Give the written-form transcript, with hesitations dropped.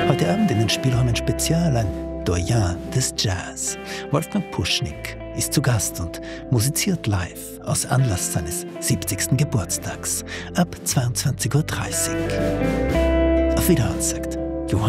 Heute Abend in den Spielräumen Spezial ein Doyen des Jazz. Wolfgang Puschnik ist zu Gast und musiziert live aus Anlass seines 70. Geburtstags ab 22:30 Uhr. Auf Wiederhören, sagt